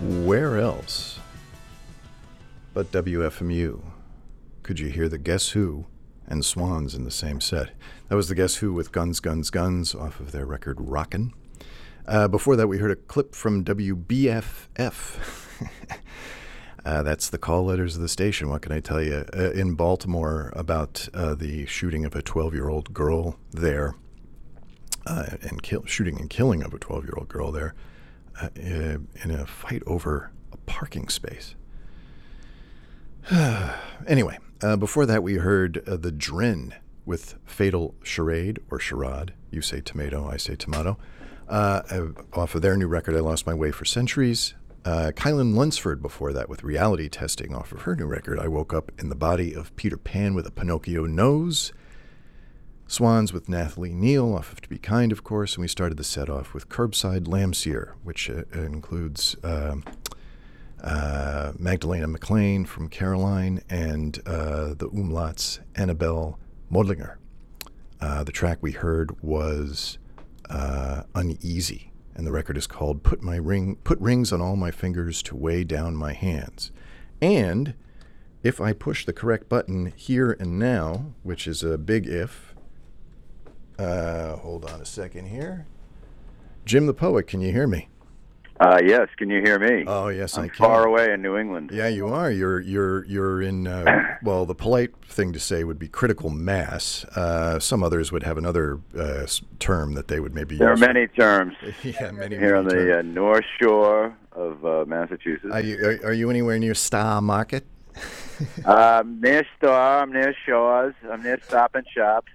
Where else but WFMU could you hear the Guess Who and Swans in the same set? That was the Guess Who with Guns, Guns, Guns off of their record Rockin'. Before that, we heard a clip from WBFF. That's the call letters of the station. What can I tell you? In Baltimore about the shooting of a 12-year-old girl there, and shooting and killing of a 12-year-old girl there in a fight over a parking space. Anyway, before that, we heard the Drin with Fatal Charade, or Charade. You say tomato, I say tomato. Off of their new record, I Lost My Way for Centuries. Kylan Lunsford before that with Reality Testing off of her new record, I Woke Up in the Body of Peter Pan with a Pinocchio Nose. Swans with Nathalie Neal off of To Be Kind, of course. And we started the set off with Curbside Lamseer, which includes Magdalena McLean from Caroline and the Umlauts Annabelle Modlinger. The track we heard was Uneasy, and the record is called Put Rings on All My Fingers to Weigh Down My Hands. And if I push the correct button here and now, which is a big if, hold on a second here. Jim the Poet, can you hear me? Yes, can you hear me? Oh, yes, I I'm can. far away in New England. Yeah, you are. You're in, well, the polite thing to say would be critical mass. Some others would have another term that they would maybe use. There are many terms. Yeah, many here on terms. the North Shore of Massachusetts. Are you anywhere near Star Market? Near Star, I'm near Shores, I'm near Stop and Shops.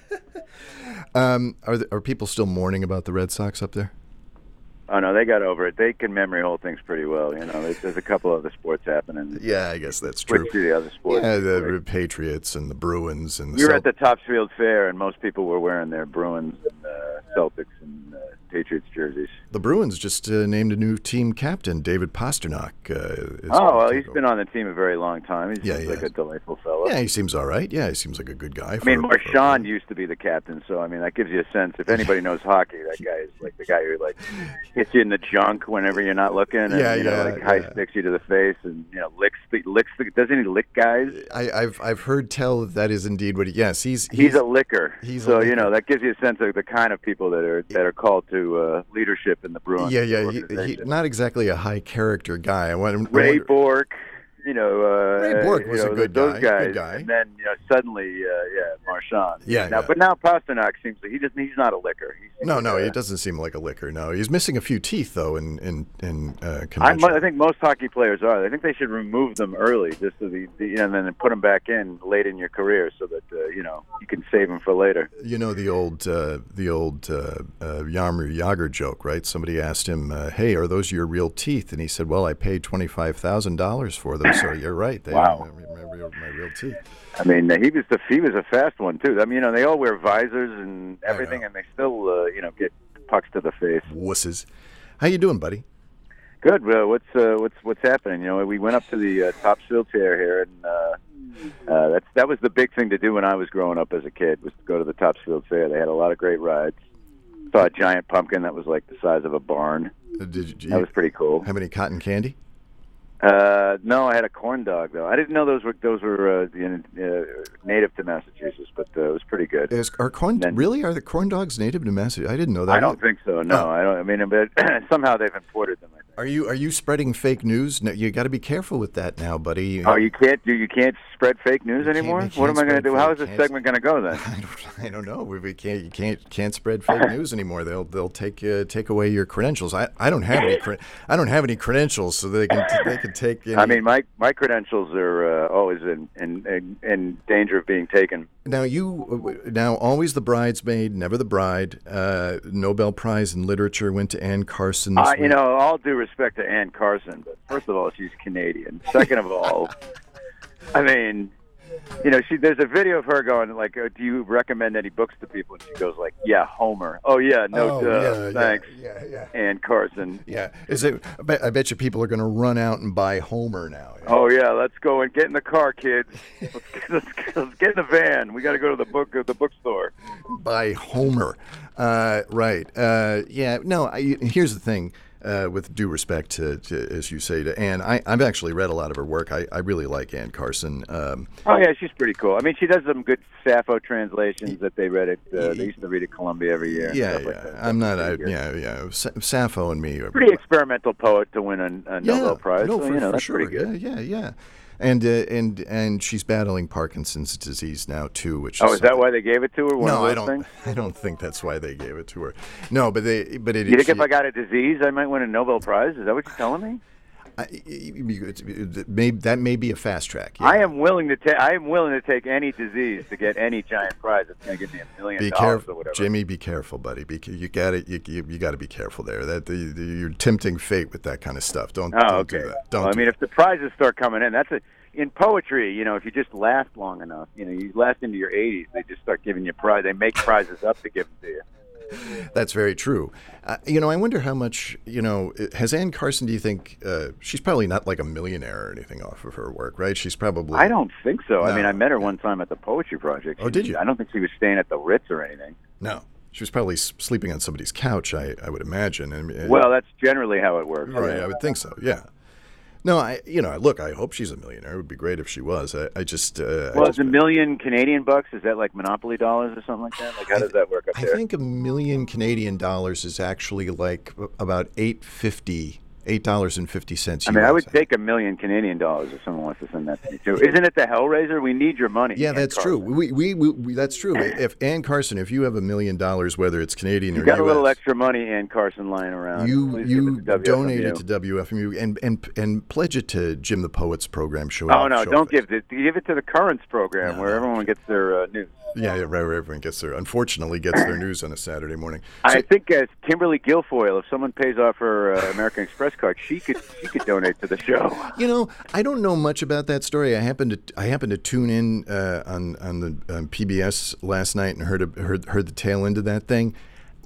Are people still mourning about the Red Sox up there? Oh, no, they got over it. They can memory hold things pretty well. You know, there's a couple other sports happening. Yeah, I guess that's true. Switch to the other sports. Yeah, the Patriots and the Bruins and the We were at the Topsfield Fair, and most people were wearing their Bruins and Celtics and Patriots jerseys. The Bruins just named a new team captain, David Pasternak. He's been on the team a very long time. He's like a delightful fellow. Yeah, he seems all right. Yeah, he seems like a good guy. Marchand used to be the captain, so, I mean, that gives you a sense. If anybody knows hockey, that guy is like the guy who, like, hits you in the junk whenever you're not looking, and high sticks you to the face, and licks the. Doesn't he lick guys? I've heard tell that is indeed what. He's a licker. So that gives you a sense of the kind of people that are called to leadership in the Bruins. He not exactly a high character guy. Ray Bork. Ray Bork was a good guy. Those guys, good guy. And then suddenly, Marchand. Yeah. But now Pasternak seems like he's not a licker. He doesn't seem like a licker. No, he's missing a few teeth though. In convention. I think most hockey players are. I think they should remove them early, just so and then put them back in late in your career, so that you can save them for later. You know the old Jaromir Jagr joke, right? Somebody asked him, "Hey, are those your real teeth?" And he said, "Well, I paid $25,000 for them." So you're right. Wow. My real teeth. I mean, he was a fast one too. I mean, they all wear visors and everything, and they still, get pucks to the face. Wusses. How you doing, buddy? Good. What's happening? We went up to the Topsfield Fair here, and that was the big thing to do when I was growing up as a kid, was to go to the Topsfield Fair. They had a lot of great rides. Saw a giant pumpkin that was like the size of a barn. That was pretty cool. Have any cotton candy? No, I had a corn dog though. I didn't know those were native to Massachusetts, but it was pretty good. Are the corn dogs native to Massachusetts? I didn't know that. I don't think so. No, I don't. I mean, but somehow they've imported them. I think. Are you spreading fake news? No, you got to be careful with that now, buddy. Oh, you can't spread fake news anymore. What am I going to do? How is this segment going to go then? I don't know. We can't spread fake news anymore. They'll take away your credentials. I don't have any credentials, so they can take. I mean, my credentials are always in danger of being taken. Now always the bridesmaid, never the bride. Nobel Prize in Literature went to Anne Carson. All due respect to Anne Carson, but first of all, she's Canadian. Second of all, I mean, there's a video of her going like, "Do you recommend any books to people?" And she goes like, "Yeah, Homer." Oh yeah, thanks. Yeah. Anne Carson. Yeah, I bet you people are going to run out and buy Homer now. Oh yeah, let's go and get in the car, kids. Let's get in the van. We got to go to the bookstore. Buy Homer, right? Yeah. No. Here's the thing. with due respect to, as you say, to Anne. I've actually read a lot of her work. I really like Anne Carson. Oh yeah, she's pretty cool. I mean, she does some good Sappho translations that they read at. They used to read at Columbia every year. Yeah, yeah. Like I'm not. Sappho and me are pretty experimental poet to win a Nobel Prize. No, so, for that's sure. Pretty good. Yeah. And she's battling Parkinson's disease now too, which is that why they gave it to her? No, I don't think that's why they gave it to her. No, but it. You think if I got a disease, I might win a Nobel Prize? Is that what you're telling me? That may be a fast track. Yeah. I am willing to take any disease to get any giant prize that's going to give me $1 million or whatever. Jimmy, be careful, buddy. You got to be careful there. You're tempting fate with that kind of stuff. Don't do that. I mean, if the prizes start coming in, in poetry. If you just last long enough, you last into your 80s, they just start giving you prize. They make prizes up to give them to you. That's very true. I wonder how much, has Anne Carson, do you think, she's probably not like a millionaire or anything off of her work, right? She's probably... I don't think so. No, I mean, I met her one time at the Poetry Project. Oh, did you? I don't think she was staying at the Ritz or anything. No. She was probably sleeping on somebody's couch, I would imagine. Well, that's generally how it works. Right, I would think so, yeah. No, I hope she's a millionaire. It would be great if she was. Is $1 million Canadian bucks? Is that like Monopoly dollars or something like that? Like, how does that work up there? I think $1 million Canadian dollars is actually like about $8.50. $8.50. I mean, I would take $1 million Canadian dollars if someone wants to send that to me too. Isn't it the Hellraiser? We need your money. Yeah, that's true. We that's true. If Anne Carson, if you have $1 million, whether it's Canadian or you got US, a little extra money, Anne Carson, lying around. You donate it to WFMU and pledge it to Jim the Poet's program. Don't give it. Give it to the Currents program where everyone gets their news. Yeah, right. Where everyone unfortunately gets their news on a Saturday morning. I think as Kimberly Guilfoyle, if someone pays off her American Express card, she could donate to the show. I don't know much about that story. I happened to tune in on PBS last night and heard the tail end of that thing.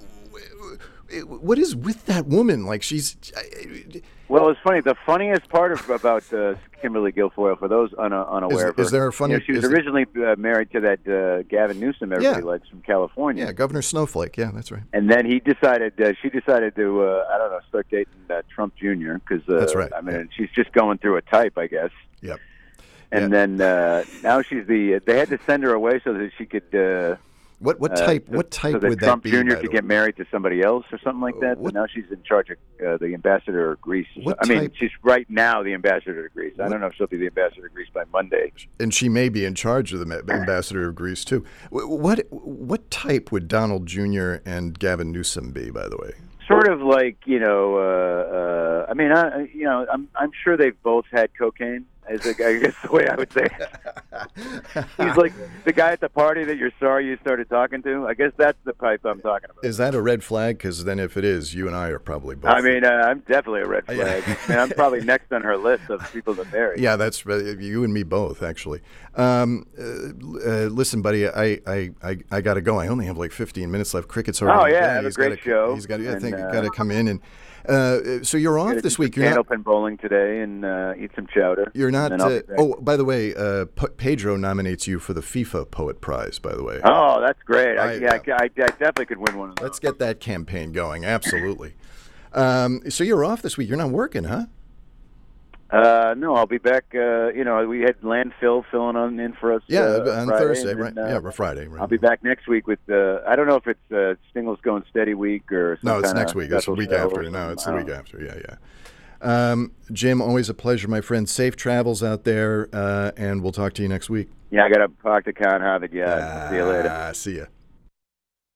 What is with that woman? Like Well, it's funny. The funniest part about Kimberly Guilfoyle, for those unaware of her, is there a funny? She was originally married to that Gavin Newsom, everybody likes, from California. Yeah, Governor Snowflake. Yeah, that's right. And then she decided to start dating Trump Jr. because that's right. I mean, she's just going through a type, I guess. Yep. And then now she's they had to send her away so that she could. What type? What type so that would Trump that be? Jr. could get married to somebody else or something like that. But now she's in charge of the ambassador of Greece. She's right now the ambassador to Greece. I don't know if she'll be the ambassador to Greece by Monday. And she may be in charge of the ambassador of Greece too. What type would Donald Jr. and Gavin Newsom be, by the way? Sort of like I'm sure they've both had cocaine. I guess the way I would say it. He's like the guy at the party that you're sorry you started talking to. I guess that's the type I'm talking about. Is that a red flag? Because then if it is, you and I are probably both. I mean, I'm definitely a red flag. I'm probably next on her list of people to marry. Yeah, that's you and me both, actually. Listen, buddy, I got to go. I only have like 15 minutes left. Cricket's already. Oh, yeah, have a great show. He's got to come in and. So you're off this week. You're open bowling today and eat some chowder. You're not. By the way, Pedro nominates you for the FIFA Poet Prize. By the way. Oh, that's great. I definitely could win one of those. Let's get that campaign going. Absolutely. So you're off this week. You're not working, huh? No, I'll be back. We had landfill filling in for us. On Friday, Thursday, right? Friday. Right. I'll be back next week with. I don't know if it's Stingles Going Steady week or. No, it's next week. It's the week after. No, it's the week after. Yeah. Jim, always a pleasure, my friend. Safe travels out there, and we'll talk to you next week. Yeah, I got to talk to Con Harvard. Yeah. See you later. See ya.